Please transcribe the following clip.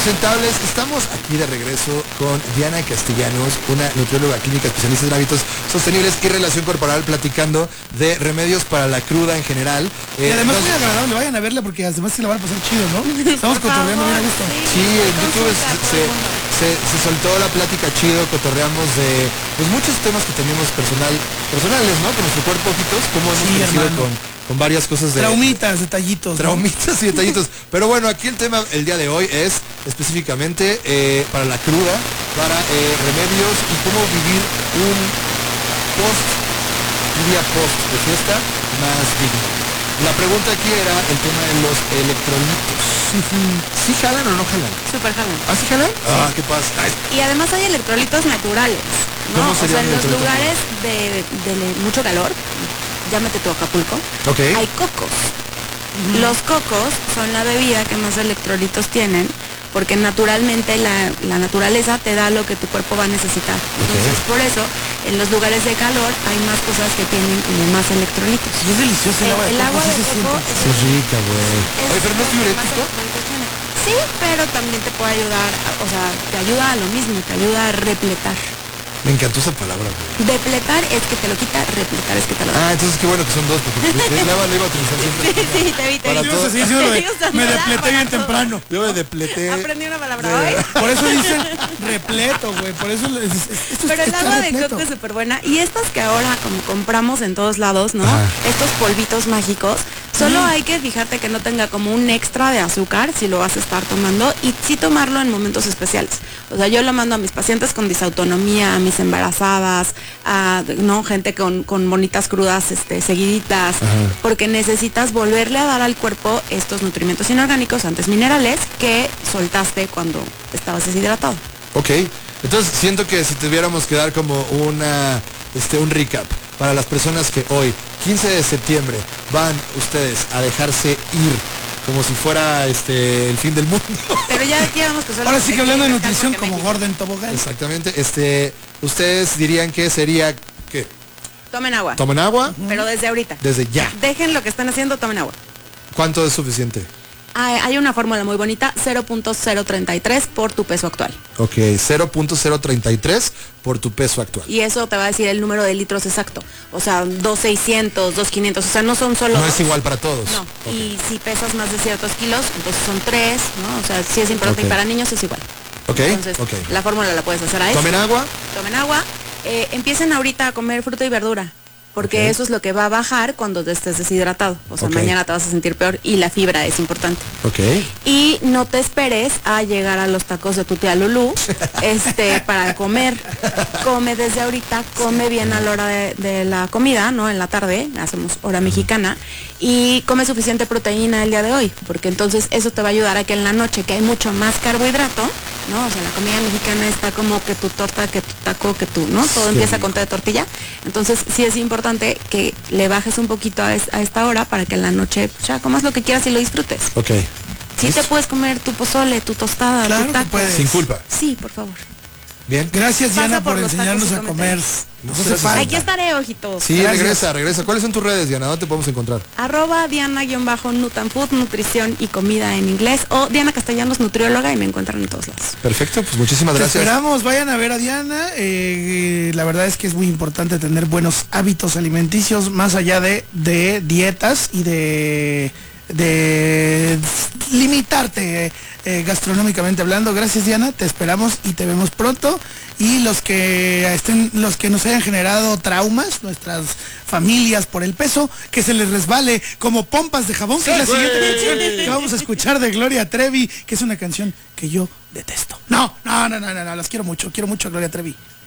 Sustentables, estamos aquí de regreso con Diana Castellanos, una nutrióloga clínica especialista en hábitos sostenibles y relación corporal, platicando de remedios para la cruda en general. Y además muy agradable, vayan a verla porque además se la van a pasar chido, ¿no? Estamos cotorreando bien a gusto. Sí, en YouTube se soltó la plática chido, cotorreamos de pues muchos temas que tenemos personales, ¿no? Con nuestro cuerpo, ojitos, cómo hemos crecido con varias cosas de... Traumitas, detallitos. Traumitas y detallitos. Pero bueno, aquí el tema el día de hoy es específicamente para la cruda, para remedios y cómo vivir un día post de fiesta más digno. La pregunta aquí era el tema de los electrolitos. ¿Sí jalan o no jalan? Súper jalan. ¿Ah, sí jalan? Ah, ¿qué pasa? Y además hay electrolitos naturales, ¿no? ¿Cómo O sea, en los electrolitos? lugares de mucho calor, llámate tu Acapulco, Ok. hay cocos. Los cocos son la bebida que más electrolitos tienen, porque naturalmente la naturaleza te da lo que tu cuerpo va a necesitar. Entonces, por eso, en los lugares de calor hay más cosas que tienen como más electrolitos. Y es delicioso El agua de coco Sí, es rica, güey. Oye, pero no es diurético. Sí, pero también te puede ayudar, o sea, te ayuda a lo mismo, te ayuda a repletar. Me encantó esa palabra, güey. Depletar es que te lo quita, repletar es que te lo da. Ah, entonces qué bueno que son dos, porque la iba a utilizar siempre. Sí, te vi. Para todos. Sí, me depleté bien temprano. Yo me depleté. Aprendí una palabra hoy. Por eso dicen repleto, güey. Por eso Pero el agua de coco es súper buena. Y estas que ahora como compramos en todos lados, ¿no? Ajá. Estos polvitos mágicos, solo hay que fijarte que no tenga como un extra de azúcar si lo vas a estar tomando y sí tomarlo en momentos especiales. O sea, yo lo mando a mis pacientes con disautonomía, a mis embarazadas, a gente con bonitas crudas seguiditas, porque necesitas volverle a dar al cuerpo estos nutrimentos inorgánicos, antes minerales, que soltaste cuando estabas deshidratado. Ok, entonces siento que si tuviéramos que dar como un recap para las personas que hoy, 15 de septiembre, van ustedes a dejarse ir como si fuera el fin del mundo. Pero ya digamos que solo... Ahora sí que hablando de nutrición porque como México. Gordon Tobogán. Exactamente, ustedes dirían que sería, ¿qué? Tomen agua. ¿Tomen agua? Pero desde ahorita. Desde ya. Dejen lo que están haciendo, tomen agua. ¿Cuánto es suficiente? Hay una fórmula muy bonita, 0.033 por tu peso actual. Ok, 0.033 por tu peso actual. Y eso te va a decir el número de litros exacto. O sea, 2.600, 2.500. O sea, no son solo... No es igual para todos. No. Ok. Y si pesas más de ciertos kilos, entonces son 3, ¿no? O sea, sí es importante. Ok. Y para niños es igual. Ok, Entonces, ok. la fórmula la puedes hacer a eso. ¿Tomen agua? Tomen agua. Empiecen ahorita a comer fruta y verdura. Porque Ok. eso es lo que va a bajar cuando te estés deshidratado. O sea, Ok. mañana te vas a sentir peor y la fibra es importante. Ok. Y no te esperes a llegar a los tacos de tu tía Lulú para comer. Come desde ahorita, come bien a la hora de la comida, ¿no? En la tarde, hacemos hora mexicana, y come suficiente proteína el día de hoy, porque entonces eso te va a ayudar a que en la noche, que hay mucho más carbohidrato, ¿no? O sea, la comida mexicana está como que tu torta, que tu taco, que tú, ¿no? Todo Qué empieza rico. con té de tortilla. Entonces sí es importante que le bajes un poquito a esta hora para que en la noche pues, ya comas lo que quieras y lo disfrutes. Ok. Sí te puedes comer tu pozole, tu tostada, Claro tu que taco. puedes. Sin culpa. Sí, por favor. Bien. Gracias, Pasa Diana, por por los enseñarnos tacos y a comer. cómete. Nos hace falta. Aquí estaré, ojitos. Sí, Gracias. regresa. ¿Cuáles son tus redes, Diana? ¿Dónde te podemos encontrar? @Diana_Nutanfood, nutrición y comida en inglés, o Diana Castellanos, nutrióloga, y me encuentran en todos lados. Perfecto, pues muchísimas Te gracias. esperamos, vayan a ver a Diana. La verdad es que es muy importante tener buenos hábitos alimenticios, más allá de dietas y de limitarte gastronómicamente hablando. Gracias, Diana, te esperamos y te vemos pronto. Y los que nos hayan generado traumas, nuestras familias por el peso, que se les resbale como pompas de jabón, que es la siguiente canción que vamos a escuchar de Gloria Trevi, que es una canción que yo detesto. No, las quiero mucho a Gloria Trevi.